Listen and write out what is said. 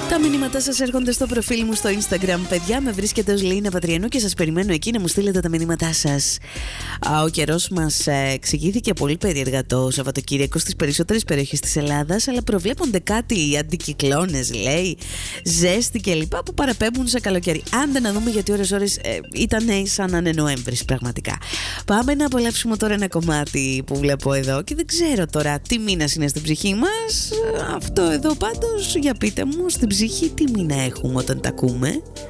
Τα μηνύματά σας έρχονται στο προφίλ μου στο Instagram. Παιδιά, με βρίσκεται ως Λίνα Πατριανού και σας περιμένω εκεί να μου στείλετε τα μηνύματά σας. Ο καιρός μας εξηγήθηκε πολύ περίεργα το Σαββατοκύριακο στις περισσότερες περιοχές της Ελλάδας, αλλά προβλέπονται κάτι αντικυκλώνες, λέει, ζέστη κλπ. Που παραπέμπουν σε καλοκαίρι. Άντε να δούμε, γιατί ώρες ήταν σαν να είναι Νοέμβρης πραγματικά. Πάμε να απολαύσουμε τώρα ένα κομμάτι που βλέπω εδώ και δεν ξέρω τώρα τι μήνας είναι στην ψυχή μας. Αυτό εδώ πάντως, για πείτε μου, στην ψυχή τι μήνα έχουμε όταν τα ακούμε.